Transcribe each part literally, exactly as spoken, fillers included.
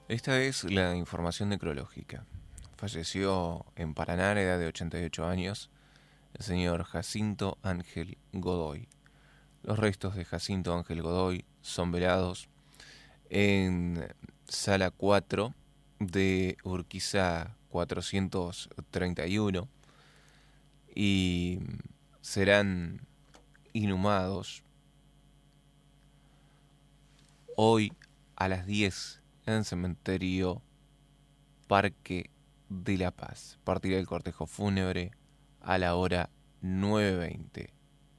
Esta es la información necrológica. Falleció en Paraná a la edad de ochenta y ocho años el señor Jacinto Ángel Godoy. Los restos de Jacinto Ángel Godoy son velados en sala cuatro de Urquiza cuatrocientos treinta y uno y serán inhumados hoy a las diez en el cementerio Parque de la Paz. Partirá el cortejo fúnebre a la hora nueve veinte.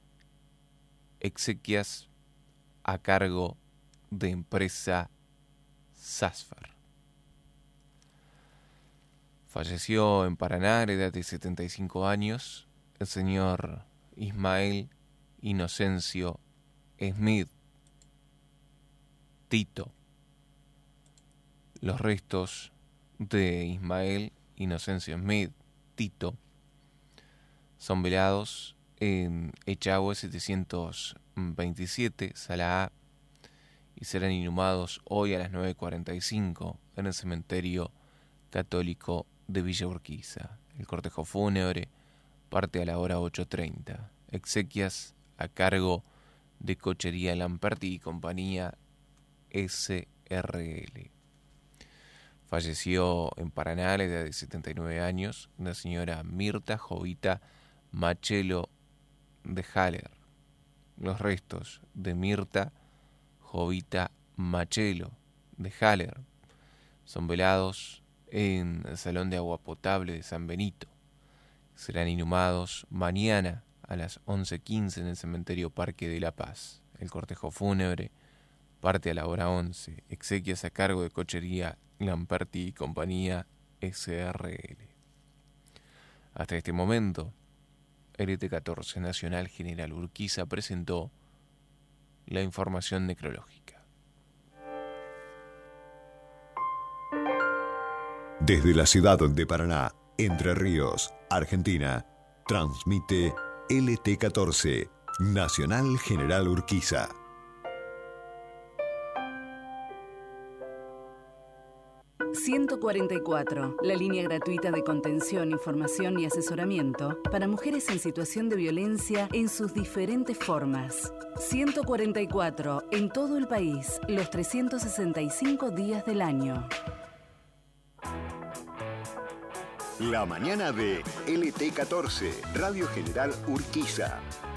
Exequias a cargo de empresa Sasfar. Falleció en Paraná a la edad de setenta y cinco años el señor Ismael Inocencio Smith Tito. Los restos de Ismael Inocencio Smith Tito son velados en Echagüe setecientos veintisiete, sala A, y serán inhumados hoy a las nueve cuarenta y cinco en el cementerio católico de Villa Urquiza. El cortejo fúnebre parte a la hora ocho treinta. Exequias a cargo de Cochería Lamperti y Compañía S R L. Falleció en Paraná a la edad de setenta y nueve años la señora Mirta Jovita Machelo de Haller. Los restos de Mirta Jovita Machelo de Haller son velados en el Salón de Agua Potable de San Benito. Serán inhumados mañana a las once quince en el cementerio Parque de la Paz. El cortejo fúnebre parte a la hora once. Exequias a cargo de Cochería Lamperti y Compañía S R L. Hasta este momento, L T catorce Nacional General Urquiza presentó la información necrológica. Desde la ciudad de Paraná, Entre Ríos, Argentina, transmite L T catorce Nacional General Urquiza. ciento cuarenta y cuatro, la línea gratuita de contención, información y asesoramiento para mujeres en situación de violencia en sus diferentes formas. ciento cuarenta y cuatro, en todo el país, los trescientos sesenta y cinco días del año. La mañana de L T catorce, Radio General Urquiza.